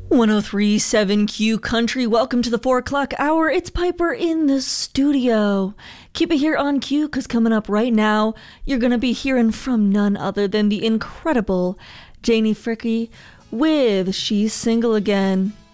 1037 Q Country, welcome to the 4 o'clock hour. It's Piper in the studio. Keep it here on Q, because coming up right now, you're going to be hearing from none other than the incredible Janie Fricke with She's Single Again.